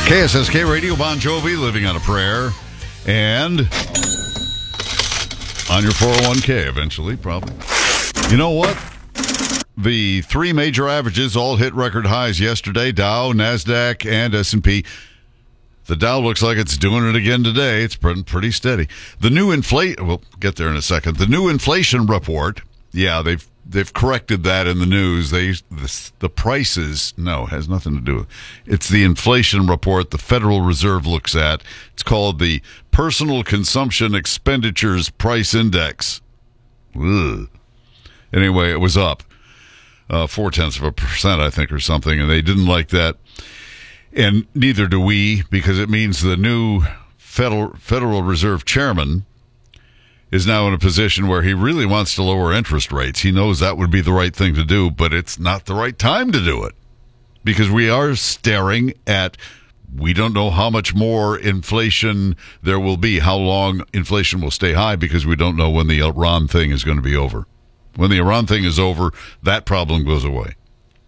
KSSK Radio, Bon Jovi, Living on a Prayer, and on your 401k eventually, probably. You know what? The three major averages all hit record highs yesterday, Dow, NASDAQ, and S&P. The Dow looks like it's doing it again today. It's pretty steady. The new we'll get there in a second. The new inflation report, yeah, they've corrected that in the news. The prices, no, has nothing to do with it. It's the inflation report the Federal Reserve looks at. It's called the Personal Consumption Expenditures Price Index. Ugh. Anyway, it was up 0.4%, I think, or something, and they didn't like that. And neither do we, because it means the new Federal Reserve chairman is now in a position where he really wants to lower interest rates. He knows that would be the right thing to do, but it's not the right time to do it because we are staring at, we don't know how much more inflation there will be, how long inflation will stay high, because we don't know when the Iran thing is going to be over. When the Iran thing is over, that problem goes away.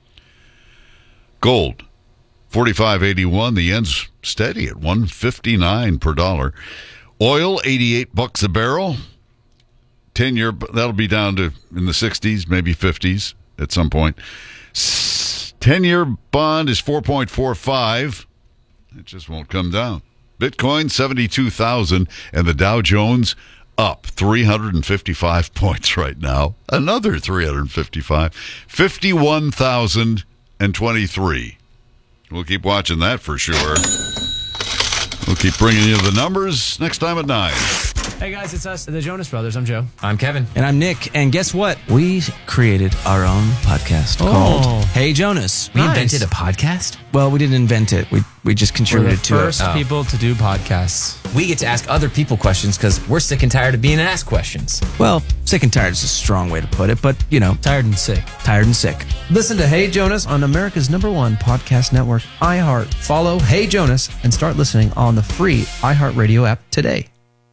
Gold, 45.81. The yen's steady at 159 per dollar. Oil, $88 a barrel. 10-year, that'll be down to in the 60s, maybe 50s at some point. 10-year bond is 4.45. It just won't come down. Bitcoin, 72,000, and the Dow Jones up 355 points right now. Another 355. 51,023. We'll keep watching that for sure. We'll keep bringing you the numbers next time at 9. Hey guys, it's us, the Jonas Brothers. I'm Joe. I'm Kevin. And I'm Nick. And guess what? We created our own podcast called Hey Jonas. We invented a podcast? Well, we didn't invent it. We just contributed to it. We're the first people to do podcasts. We get to ask other people questions because we're sick and tired of being asked questions. Well, sick and tired is a strong way to put it, but, you know. Tired and sick. Tired and sick. Listen to Hey Jonas on America's #1 podcast network, iHeart. Follow Hey Jonas and start listening on the free iHeartRadio app today.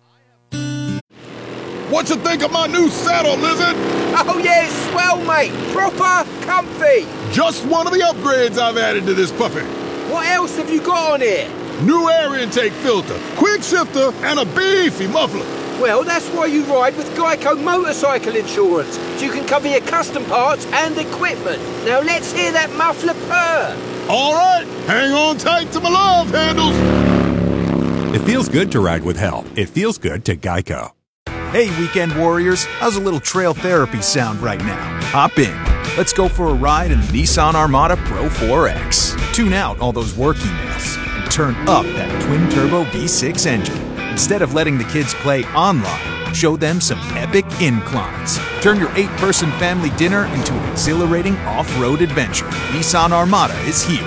What you think of my new saddle, Lizard? Oh yeah, it's swell, mate. Proper comfy. Just one of the upgrades I've added to this puppy. What else have you got on here? New air intake filter, quick shifter, and a beefy muffler. Well, that's why you ride with Geico Motorcycle Insurance, so you can cover your custom parts and equipment. Now let's hear that muffler purr. All right, hang on tight to my love handles. It feels good to ride with help. It feels good to Geico. Hey, weekend warriors, how's a little trail therapy sound right now? Hop in. Let's go for a ride in the Nissan Armada Pro 4X. Tune out all those work emails and turn up that twin-turbo V6 engine. Instead of letting the kids play online, show them some epic inclines. Turn your 8-person family dinner into an exhilarating off-road adventure. Nissan Armada is here.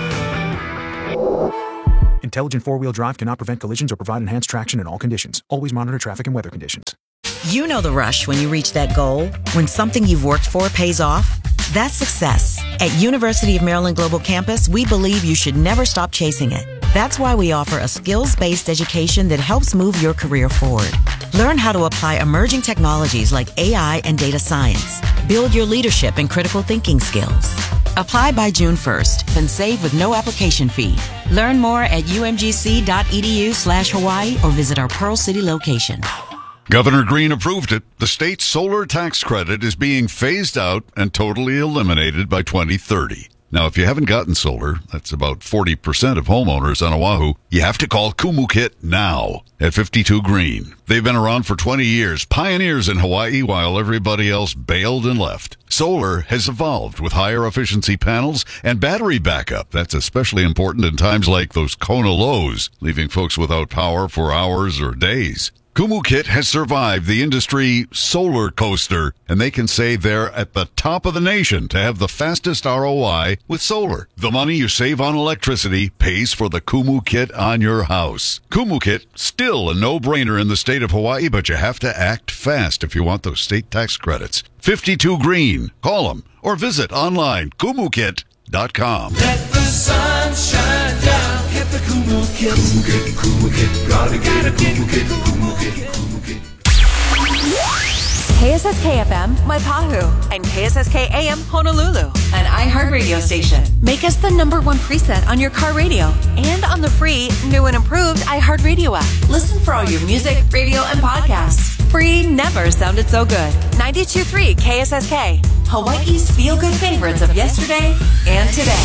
Intelligent four-wheel drive cannot prevent collisions or provide enhanced traction in all conditions. Always monitor traffic and weather conditions. You know the rush when you reach that goal, when something you've worked for pays off. That's success. At University of Maryland Global Campus, we believe you should never stop chasing it. That's why we offer a skills-based education that helps move your career forward. Learn how to apply emerging technologies like AI and data science. Build your leadership and critical thinking skills. Apply by June 1st and save with no application fee. Learn more at umgc.edu/Hawaii or visit our Pearl City location. Governor Green approved it. The state's solar tax credit is being phased out and totally eliminated by 2030. Now, if you haven't gotten solar, that's about 40% of homeowners on Oahu, you have to call Kumukit now at 52 Green. They've been around for 20 years, pioneers in Hawaii while everybody else bailed and left. Solar has evolved with higher efficiency panels and battery backup. That's especially important in times like those Kona lows, leaving folks without power for hours or days. Kumukit has survived the industry solar coaster, and they can say they're at the top of the nation to have the fastest ROI with solar. The money you save on electricity pays for the Kumukit on your house. Kumukit, still a no-brainer in the state of Hawaii, but you have to act fast if you want those state tax credits. 52 Green. Call them or visit online, kumukit.com. Let the sun shine down. Get the Kumukit. Kumukit, Kumukit. Gotta get a Kumukit, Kumukit, Kumukit. KSSK FM, Maipahu, and KSSK AM, Honolulu, an iHeartRadio station. Make us the #1 preset on your car radio and on the free, new and improved iHeartRadio app. Listen for all your music, radio, and podcasts. Free never sounded so good. 92.3 KSSK, Hawaii's feel-good favorites of yesterday and today.